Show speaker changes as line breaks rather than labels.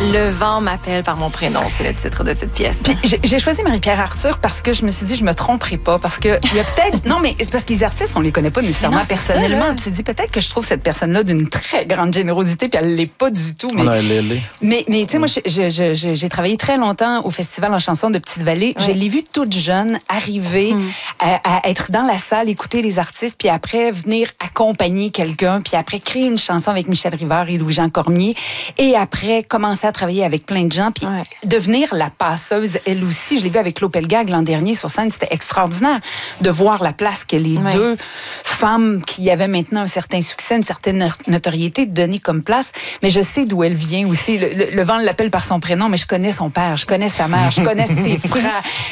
Le vent m'appelle par mon prénom, c'est le titre de cette pièce.
Puis j'ai choisi Marie-Pierre Arthur parce que je me suis dit, je me tromperai pas. Parce que il y a peut-être... Non, mais c'est parce que les artistes, on les connaît pas nécessairement personnellement. Tu te dis peut-être que je trouve cette personne-là d'une très grande générosité, puis elle l'est pas du tout. Mais,
non, elle l'est.
Mais tu sais, moi, j'ai travaillé très longtemps au Festival en chanson de Petite-Vallée. Je l'ai vue toute jeune arriver à être dans la salle, écouter les artistes, puis après venir accompagner quelqu'un, puis après créer une chanson avec Michel Rivard et Louis-Jean Cormier, et après commencer à travailler avec plein de gens, puis devenir la passeuse, elle aussi. Je l'ai vu avec Claude Pelgag l'an dernier sur scène. C'était extraordinaire de voir la place que les deux femmes qui avaient maintenant un certain succès, une certaine notoriété, donner comme place. Mais je sais d'où elle vient aussi. Le vent l'appelle par son prénom, mais je connais son père, je connais sa mère, je connais ses frères.